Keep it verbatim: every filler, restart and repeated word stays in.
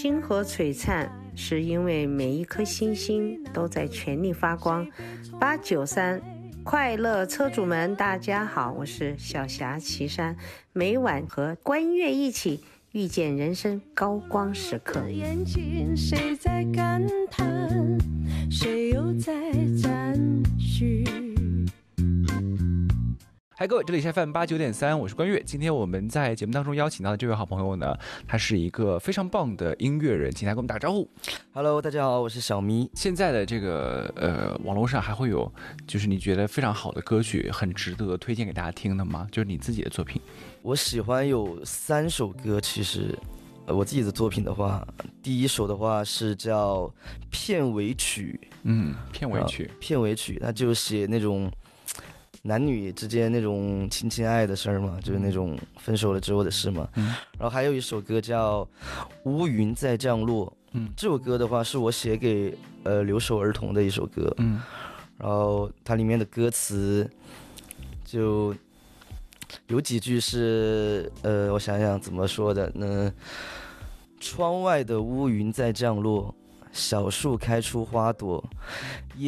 星河璀璨，是因为每一颗星星都在全力发光。八九三快乐车主们，大家好，我是小霞岐山，每晚和关悦一起遇见人生高光时刻。 眼睛谁在感叹，谁又在赞许。 嗨，各位，这里是 F M 八九点三，我是关悦。今天我们在节目当中邀请到的这位好朋友呢，他是一个非常棒的音乐人，请他跟我们打个招呼。 Hello， 大家好，我是小咪。 现在的这个呃，网络上还会有就是你觉得非常好的歌曲，很值得推荐给大家听的吗？就是你自己的作品。 我喜欢有三首歌，其实。呃，我自己的作品的话，第一首的话是叫片尾曲， 嗯，片尾曲， 片尾曲，它就写那种男女之间那种情情爱爱的事儿嘛，就是那种分手了之后的事嘛。嗯，然后还有一首歌叫《乌云在降落》，嗯，这首歌的话是我写给呃留守儿童的一首歌，嗯，然后它里面的歌词就。有几句是，呃，我想想怎么说的呢？窗外的乌云在降落，小树开出花朵，